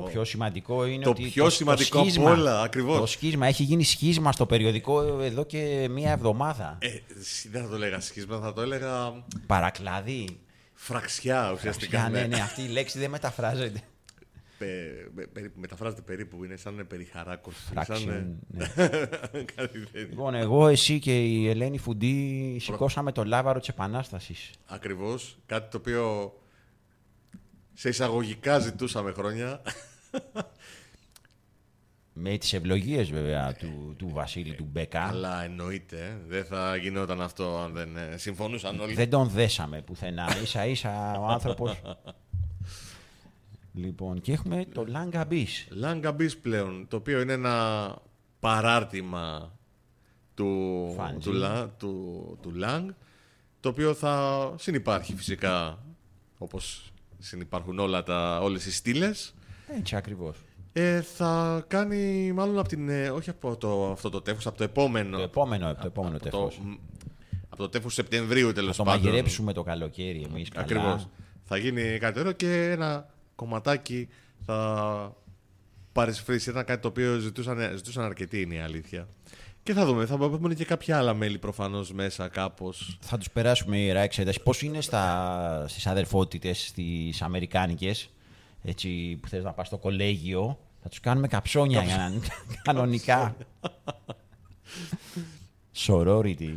πιο σημαντικό είναι το ότι πιο σημαντικό από όλα, ακριβώς. Το σχίσμα έχει γίνει σχίσμα στο περιοδικό εδώ και μία εβδομάδα. Δεν θα το έλεγα σχίσμα, θα το έλεγα Παρακλάδι. φραξιά ουσιαστικά. Ναι, αυτή η λέξη δεν μεταφράζεται. Μεταφράζεται περίπου, είναι σαν περιχαράκωση. Ναι. Λοιπόν, εγώ, εσύ και η Ελένη Φουντή σηκώσαμε το λάβαρο της Επανάστασης. Ακριβώς, κάτι το οποίο σε εισαγωγικά ζητούσαμε χρόνια. Με τις ευλογίες βέβαια του Βασίλη του Μπέκα. Αλλά εννοείται, δεν θα γινόταν αυτό αν δεν συμφωνούσαν όλοι. Δεν τον δέσαμε πουθενά, ίσα-ίσα ο άνθρωπος. Λοιπόν, και έχουμε το Lang Abyss. Lang Abyss πλέον, το οποίο είναι ένα παράρτημα του Lang, το οποίο θα συνυπάρχει φυσικά, όπως συνυπάρχουν όλες οι στήλες. Έτσι ακριβώς. Θα κάνει μάλλον όχι από αυτό το τεύχος, από το επόμενο. Το επόμενο τεύχος. Από το τεύχος Σεπτεμβρίου τέλος πάντων. Θα το μαγειρέψουμε το καλοκαίρι εμείς καλά. Ακριβώς. Θα γίνει κάτι ωραίο και ένα κομματάκι θα παρισφρήσει. Ήταν κάτι το οποίο ζητούσαν αρκετοί, είναι η αλήθεια. Και θα δούμε, θα πούμε και κάποια άλλα μέλη προφανώς μέσα κάπως. Θα τους περάσουμε ιερά εξέταση. Πώς είναι στις αδερφότητες, στις αμερικάνικες, έτσι που θες να πας στο κολέγιο, θα τους κάνουμε καψόνια για να κανονικά. Sorority.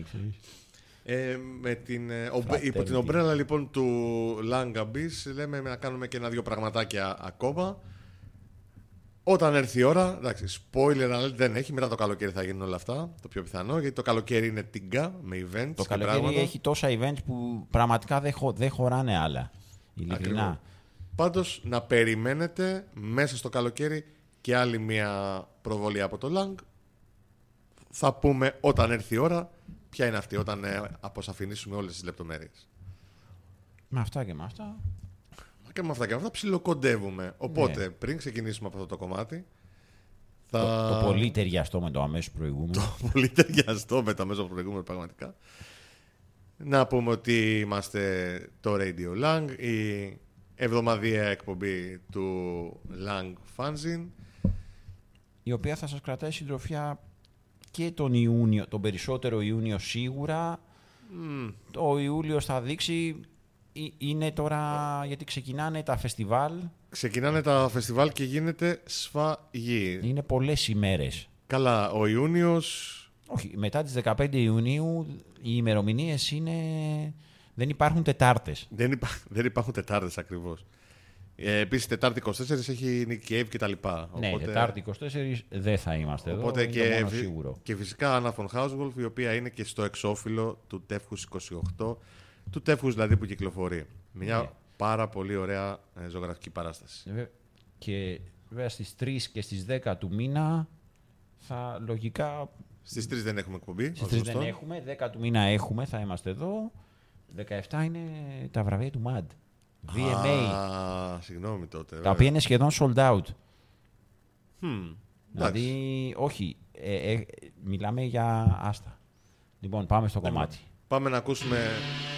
Υπό την ομπρέλα λοιπόν του Lang Abyss λέμε να κάνουμε και ένα-δυο πραγματάκια ακόμα. Όταν έρθει η ώρα, εντάξει, spoiler alert δεν έχει, μετά το καλοκαίρι θα γίνουν όλα αυτά, το πιο πιθανό, γιατί το καλοκαίρι είναι τίγκα με events. Το καλοκαίρι έχει τόσα events που πραγματικά δεν χωράνε άλλα, ειλικρινά. Πάντως να περιμένετε μέσα στο καλοκαίρι και άλλη μια προβολή από το Lang. Θα πούμε όταν έρθει η ώρα ποια είναι αυτή, όταν αποσαφηνίσουμε όλες τις λεπτομέρειες. Με αυτά και με αυτά. Και με αυτά και με αυτά ψιλοκοντεύουμε. Οπότε, πριν ξεκινήσουμε από αυτό το κομμάτι. Το πολύ ταιριαστό με το αμέσως προηγούμενο. Το πολύ ταιριαστό με το αμέσως προηγούμενο, πραγματικά. Να πούμε ότι είμαστε το Radio Lang, η εβδομαδιαία εκπομπή του Lang Fanzine, η οποία θα σας κρατάει συντροφιά και τον Ιούνιο, τον περισσότερο Ιούνιο σίγουρα. Ο Ιούλιος θα δείξει. Είναι τώρα, γιατί ξεκινάνε τα φεστιβάλ. Ξεκινάνε τα φεστιβάλ και γίνεται σφαγή. Είναι πολλές ημέρες. Καλά, ο Ιούνιος... Όχι, μετά τις 15 Ιουνίου οι ημερομηνίες είναι... Δεν υπάρχουν Τετάρτες. Δεν υπάρχουν Τετάρτες ακριβώς. Επίσης, Τετάρτη 24 έχει Nick Cave και τα λοιπά. Ναι, οπότε... Τετάρτη 24 δεν θα είμαστε οπότε εδώ, είναι το μόνο σίγουρο. Και φυσικά Anna von Hauswolf, η οποία είναι και στο εξώφυλλο του τεύχους 28, του τεύχους δηλαδή που κυκλοφορεί. Μια πάρα πολύ ωραία ζωγραφική παράσταση. Και βέβαια στις 3 και στις 10 του μήνα θα λογικά... Στις 3 δεν έχουμε εκπομπή. Στις 3 δεν έχουμε, 10 του μήνα έχουμε, θα είμαστε εδώ. 17 είναι τα βραβεία του MAD. VMA. Συγγνώμη τότε. Τα οποία είναι σχεδόν sold out. Δηλαδή, όχι, μιλάμε για άστα. Λοιπόν, πάμε στο κομμάτι. Πάμε να ακούσουμε